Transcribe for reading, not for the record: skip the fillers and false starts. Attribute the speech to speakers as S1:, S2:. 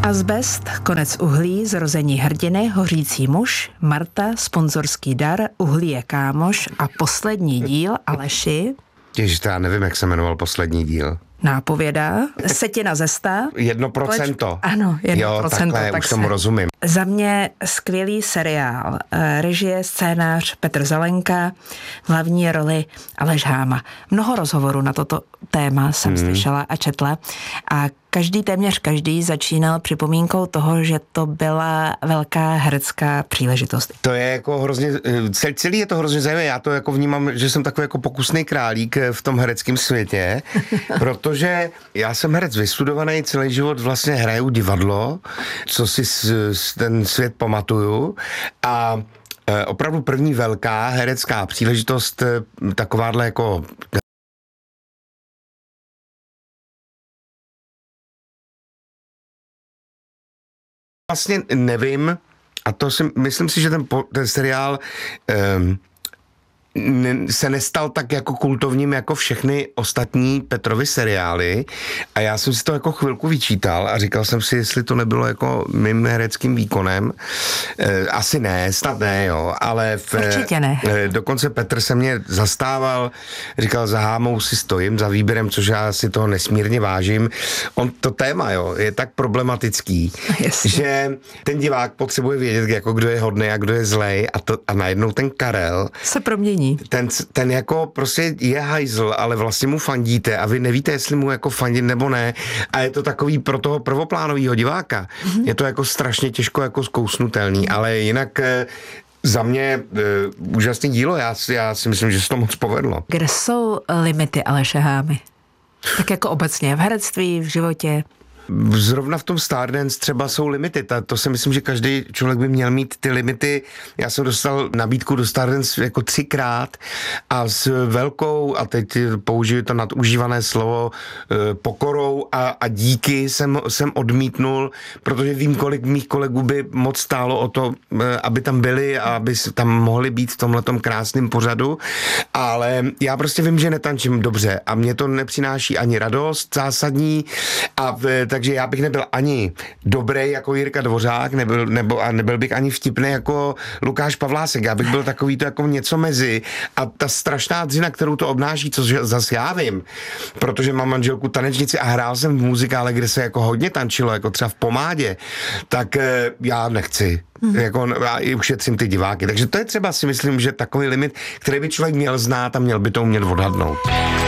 S1: Azbest, konec uhlí, zrození hrdiny, hořící muž, Marta, sponzorský dar, uhlí je kámoš a poslední díl, Aleši.
S2: Ježiš, já nevím, jak se jmenoval poslední díl.
S1: Nápověda, setina ze 100.
S2: 1%.
S1: Ano, 1%.
S2: Jo, takhle,
S1: tak
S2: už tomu rozumím.
S1: Za mě skvělý seriál. Režie, scénář Petr Zelenka, v hlavní roli Aleš Háma. Mnoho rozhovorů na toto téma jsem slyšela a četla a téměř každý začínal připomínkou toho, že to byla velká herecká příležitost.
S2: To je jako hrozně, celý je to hrozně zajímavé, já to jako vnímám, že jsem takový jako pokusný králík v tom hereckém světě, protože já jsem herec vystudovaný, celý život vlastně hraju divadlo, co si ten svět pamatuju a opravdu první velká herecká příležitost, takováhle jako vlastně nevím, a to myslím si, že ten seriál se nestal tak jako kultovním jako všechny ostatní Petrovy seriály a já jsem si to jako chvilku vyčítal a říkal jsem si, jestli to nebylo jako mým hereckým výkonem. Asi ne, snad ne, jo, ale
S1: určitě ne.
S2: Dokonce Petr se mě zastával, říkal, za Hámou si stojím, za výběrem, což já si toho nesmírně vážím. To téma, jo, je tak problematický, že ten divák potřebuje vědět, jako kdo je hodný a kdo je zlej a najednou ten Karel
S1: se promění.
S2: Ten jako prostě je hajzl, ale vlastně mu fandíte a vy nevíte, jestli mu jako fandit nebo ne. A je to takový pro toho prvoplánového diváka. Je to jako strašně těžko jako zkousnutelný, ale jinak za mě úžasný dílo. Já si myslím, že se to moc povedlo.
S1: Kde jsou limity Aleše Hámy? Tak jako obecně v herectví, v životě?
S2: Zrovna v tom Stardance třeba jsou limity. To si myslím, že každý člověk by měl mít ty limity. Já jsem dostal nabídku do Stardance jako 3krát a s velkou, a teď použiju to nadužívané slovo, pokorou a díky jsem odmítnul, protože vím, kolik mých kolegů by moc stálo o to, aby tam byli a aby tam mohli být v tomhletom krásném pořadu, ale já prostě vím, že netančím dobře a mě to nepřináší ani radost zásadní takže já bych nebyl ani dobrý jako Jirka Dvořák, nebyl bych ani vtipný jako Lukáš Pavlásek. Já bych byl takový to jako něco mezi. A ta strašná dřina, kterou to obnáší, co zase já vím, protože mám manželku tanečnici a hrál jsem v muzikále, kde se jako hodně tančilo, jako třeba v Pomádě, tak já nechci. Jako, já ušetřím ty diváky. Takže to je třeba si myslím, že takový limit, který by člověk měl znát a měl by to umět odhadnout.